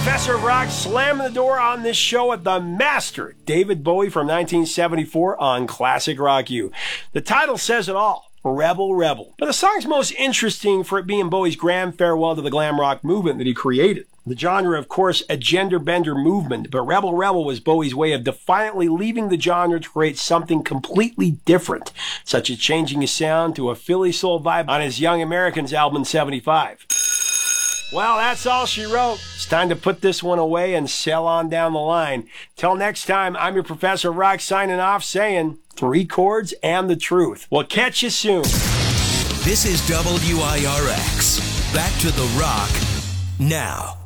Professor of Rock slamming the door on this show at the master, David Bowie from 1974 on Classic Rock U. The title says it all. Rebel, Rebel. But the song's most interesting for it being Bowie's grand farewell to the glam rock movement that he created. The genre, of course, a gender-bender movement, but Rebel Rebel was Bowie's way of defiantly leaving the genre to create something completely different, such as changing his sound to a Philly soul vibe on his Young Americans album in 75. Well, that's all she wrote. It's time to put this one away and sail on down the line. Till next time, I'm your Professor of Rock signing off saying 3 chords and the truth. We'll catch you soon. This is WIRX. Back to the rock now.